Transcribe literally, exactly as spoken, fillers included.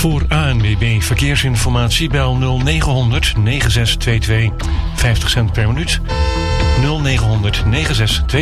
Voor A N W B Verkeersinformatie bel nul negen negen zes twee twee, vijftig cent per minuut. nul negen negen zes twee twee.